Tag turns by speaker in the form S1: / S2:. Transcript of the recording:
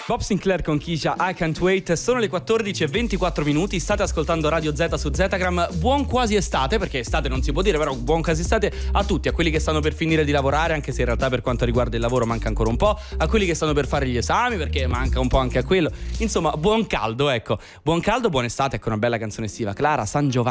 S1: Bob Sinclair con Keisha, I Can't Wait. Sono le 14:24. State ascoltando Radio Z su Zetagram. Buon quasi estate, perché estate non si può dire, però buon quasi estate a tutti, a quelli che stanno per finire di lavorare, anche se in realtà per quanto riguarda il lavoro manca ancora un po', a quelli che stanno per fare gli esami, perché manca un po' anche a quello. Insomma, buon caldo, ecco. Buon caldo, buon estate, ecco una bella canzone estiva. Clara San Giovanni.